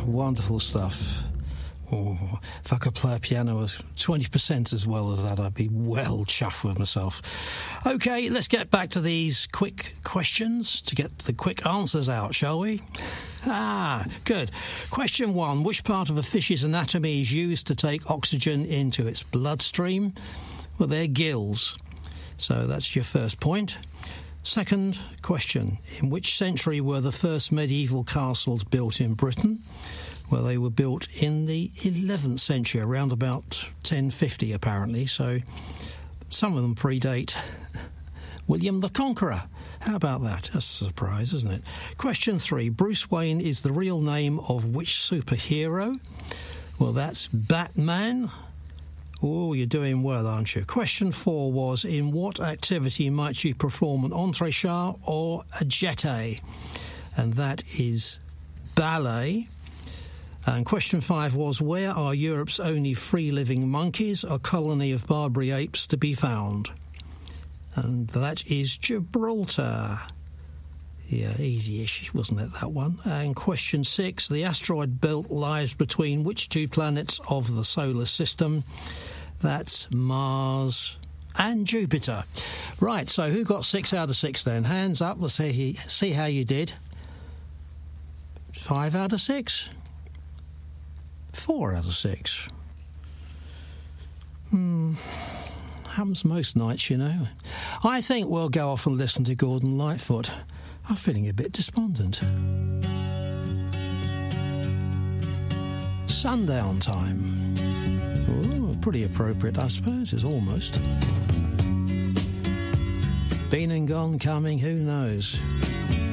wonderful stuff. Oh, if I could play a piano 20% as well as that, I'd be well chuffed with myself. OK, let's get back to these quick questions to get the quick answers out, shall we? Good. Question 1. Which part of a fish's anatomy is used to take oxygen into its bloodstream? Well, they're gills. So that's your first point. Second question. In which century were the first medieval castles built in Britain? Well, they were built in the 11th century, around about 1050 apparently, so some of them predate William the Conqueror. How about that? That's a surprise, isn't it? Question 3. Bruce Wayne is the real name of which superhero? Well, that's Batman. Oh, you're doing well, aren't you? Question 4 was, in what activity might you perform an entrechat or a jeté? And that is ballet. And question 5 was, where are Europe's only free-living monkeys, a colony of Barbary apes, to be found? And that is Gibraltar. Yeah, easy-ish, wasn't it, that one? And question 6, the asteroid belt lies between which two planets of the solar system? That's Mars and Jupiter. Right, so who got 6 out of 6 then? Hands up, let's see how you did. 5 out of 6? 4 out of 6. Happens most nights, you know. I think we'll go off and listen to Gordon Lightfoot. I'm feeling a bit despondent. Sundown Time. Ooh, pretty appropriate, I suppose. It's almost. Been and gone, coming, who knows?